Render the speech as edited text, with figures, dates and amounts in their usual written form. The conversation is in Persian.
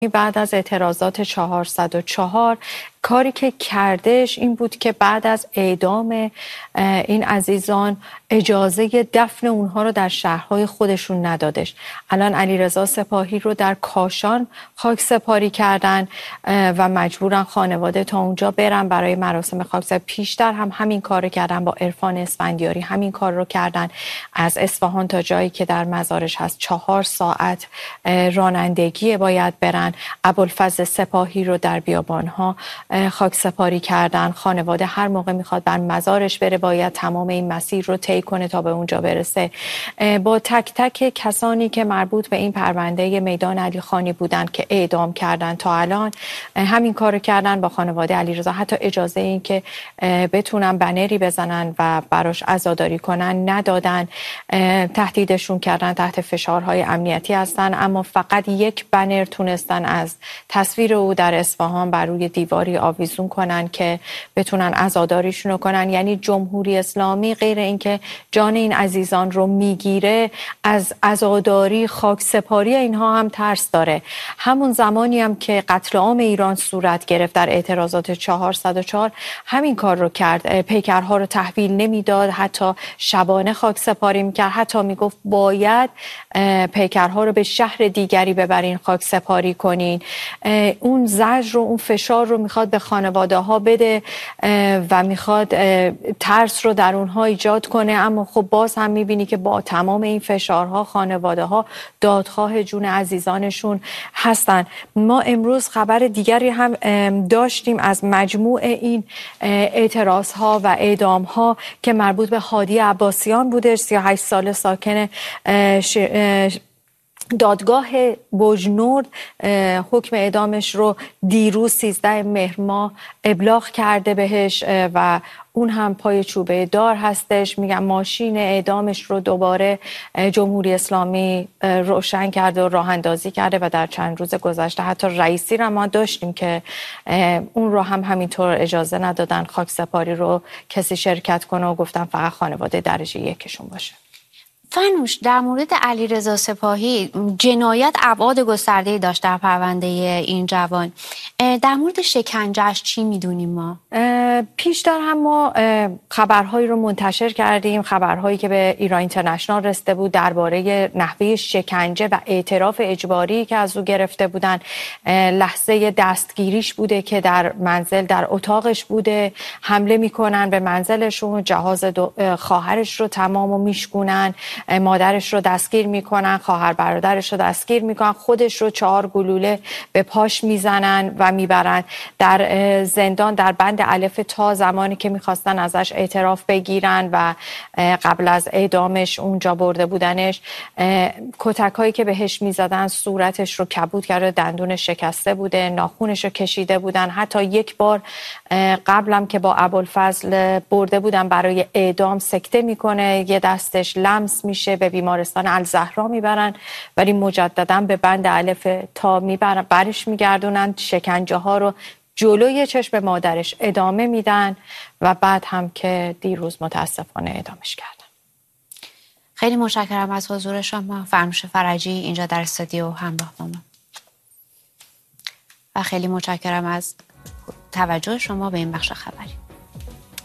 بعد از اعتراضات 404 کاری که کردش این بود که بعد از اعدام این عزیزان اجازه دفن اونها رو در شهرهای خودشون ندادش. الان علیرضا سپاهی رو در کاشان خاک سپاری کردن و مجبورن خانواده تا اونجا برن برای مراسم خاک سپاری. پیشتر هم همین کار رو کردن با عرفان اسفندیاری، همین کار رو کردن. از اصفهان تا جایی که در مزارش هست 4 ساعت رانندگی باید برن. ابوالفضل سپاهی رو در بیابانها خاک سپاری کردن. خانواده هر موقع میخواد بر مزارش بره باید تمام این مسیر رو طی کنه تا به اونجا برسه. با تک تک کسانی که مربوط به این پرونده میدان علی خانی بودن که اعدام کردن تا الان همین کارو کردن با خانواده علیرضا. حتی اجازه این که بتونن بنری بزنن و براش عزاداری کنن ندادن. تهدیدشون کردن، تحت فشارهای امنیتی هستن، اما فقط یک بنر تونستن از تصویر او در اصفهان بر روی دیواری آویزون کنن که بتونن عزاداریشون رو کنن. یعنی جمهوری اسلامی غیر اینکه جان این عزیزان رو میگیره، از عزاداری، خاک سپاری اینها هم ترس داره. همون زمانی هم که قتل عام ایران صورت گرفت در اعتراضات 404 همین کار رو کرد. پیکرها رو تحویل نمیداد، حتی شبانه خاک سپاری میکرد، حتی میگفت باید پیکرها رو به شهر دیگری ببرین خاک سپاری کنین. اون زجر رو، اون فشار رو میخواد به خانواده ها بده و میخواد ترس رو در اونها ایجاد کنه. اما خب باز هم میبینی که با تمام این فشارها خانواده ها دادخواه جون عزیزانشون هستن. ما امروز خبر دیگری هم داشتیم از مجموع این اعتراض ها و اعدام ها که مربوط به هادی عباسیان بوده، 38 ساله، ساکن دادگاه بوجنورد حکم اعدامش رو دیروز 13 مهر ماه ابلاغ کرده بهش و اون هم پای چوبه دار هستش. میگم ماشین اعدامش رو دوباره جمهوری اسلامی روشن کرده و راه اندازی کرده و در چند روز گذشته حتی رئیسی رو ما داشتیم که اون رو هم همینطور اجازه ندادن خاک سپاری رو کسی شرکت کنه و گفتن فقط خانواده درجه یکشون باشه. فنوش، در مورد علیرضا سپاهی جنایت ابعاد گسترده‌ای داشت در پرونده این جوان. در مورد شکنجهش چی میدونیم ما؟ پیشتر هم ما خبرهایی رو منتشر کردیم، خبرهایی که به ایران اینترنشنال رسیده بود درباره نحوه شکنجه و اعتراف اجباری که از او گرفته بودن. لحظه دستگیریش بوده که در منزل، در اتاقش بوده، حمله میکنن به منزلشون، جهاز خواهرش رو تمامو میشکونن، مادرش رو دستگیر میکنن، خواهر برادرش رو دستگیر میکنن، خودش رو 4 گلوله به پاش میزنن و میبرن در زندان در بند الف تا زمانی که میخواستن ازش اعتراف بگیرن و قبل از اعدامش اونجا برده بودنش. کتک هایی که بهش میزدن صورتش رو کبود کرده، دندون شکسته بوده، ناخونش رو کشیده بودن. حتی یک بار قبلم که با ابوالفضل برده بودن برای اعدام سکته میکنه، یه دستش لمس میشه، به بیمارستان الزهرا میبرن ولی مجددا به بند الف تا میبرن، برش میگردونن، شکنجه ها رو جلوی چشم مادرش ادامه میدن و بعد هم که دیروز متاسفانه اعدامش کردن. خیلی متشکرم از حضور شما فرنوش فرجی اینجا در استودیو همراه با ما و خیلی متشکرم از توجه شما به این بخش خبری.